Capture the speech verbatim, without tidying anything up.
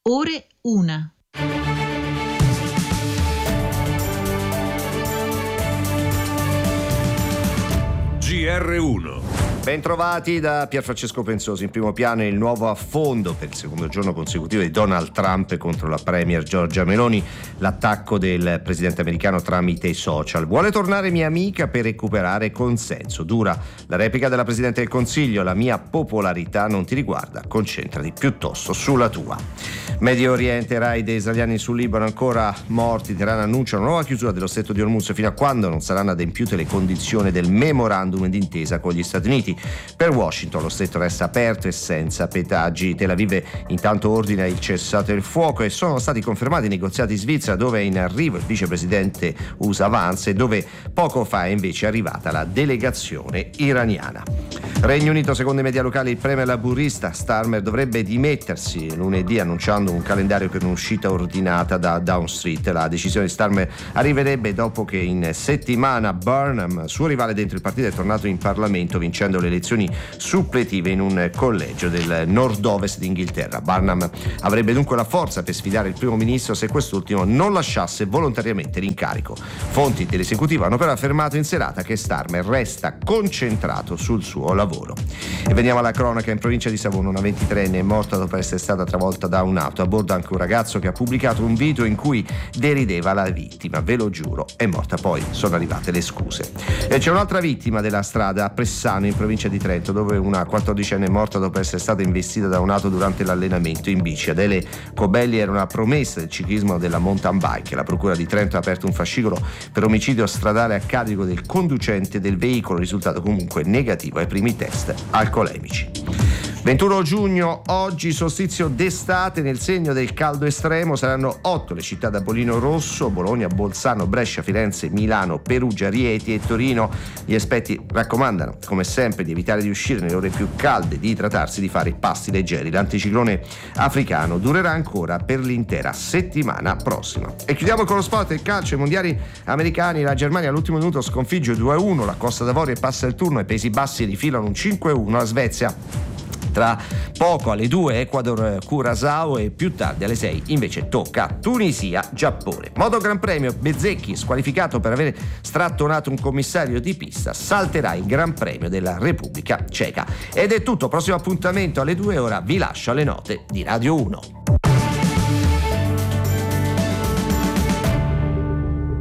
Ore una. G R uno. Bentrovati da Pierfrancesco Pensosi. In primo piano il nuovo affondo per il secondo giorno consecutivo di Donald Trump contro la premier Giorgia Meloni, l'attacco del presidente americano tramite i social. Vuole tornare mia amica per recuperare consenso. Dura la replica della Presidente del Consiglio: la mia popolarità non ti riguarda, concentrati piuttosto sulla tua. Medio Oriente, raid israeliani sul Libano, ancora morti. Teheran annuncia una nuova chiusura dello stretto di Hormuz fino a quando non saranno adempiute le condizioni del memorandum d'intesa con gli Stati Uniti. Per Washington lo stretto resta aperto e senza pedaggi. Tel Aviv intanto ordina il cessate il fuoco e sono stati confermati i negoziati in Svizzera, dove è in arrivo il vicepresidente U S A Vance e dove poco fa è invece arrivata la delegazione iraniana. Regno Unito, secondo i media locali, il premier laburista Starmer dovrebbe dimettersi lunedì, annunciando un calendario per un'uscita ordinata da Downing Street. La decisione di Starmer arriverebbe dopo che in settimana Burnham, suo rivale dentro il partito, è tornato in Parlamento vincendo le elezioni suppletive in un collegio del nord-ovest d'Inghilterra. Burnham avrebbe dunque la forza per sfidare il primo ministro se quest'ultimo non lasciasse volontariamente l'incarico. Fonti dell'esecutivo hanno però affermato in serata che Starmer resta concentrato sul suo lavoro. E veniamo alla cronaca. In provincia di Savona una ventitreenne è morta dopo essere stata travolta da un'auto. A bordo anche un ragazzo che ha pubblicato un video in cui derideva la vittima. Ve lo giuro, è morta. Poi sono arrivate le scuse. E c'è un'altra vittima della strada a Pressano, in provincia di Trento, dove una quattordicenne è morta dopo essere stata investita da un'auto durante l'allenamento in bici. Adele Cobelli era una promessa del ciclismo della mountain bike. La procura di Trento ha aperto un fascicolo per omicidio stradale a carico del conducente del veicolo, risultato comunque negativo ai primi test alcolemici. ventuno giugno, oggi solstizio d'estate nel segno del caldo estremo. Saranno otto le città da bollino rosso: Bologna, Bolzano, Brescia, Firenze, Milano, Perugia, Rieti e Torino. Gli esperti raccomandano, come sempre, di evitare di uscire nelle ore più calde, di idratarsi, di fare pasti leggeri. L'anticiclone africano durerà ancora per l'intera settimana prossima. E chiudiamo con lo sport e il calcio. I mondiali americani, la Germania all'ultimo minuto sconfigge due a uno la Costa d'Avorio e passa il turno. Ai Paesi Bassi rifilano un cinque a uno alla Svezia. Tra poco alle due Ecuador Curaçao e più tardi alle sei invece tocca Tunisia Giappone. Moto Gran Premio: Bezzecchi, squalificato per aver strattonato un commissario di pista, salterà il Gran Premio della Repubblica Ceca. Ed è tutto, prossimo appuntamento alle due, ora vi lascio alle note di Radio uno.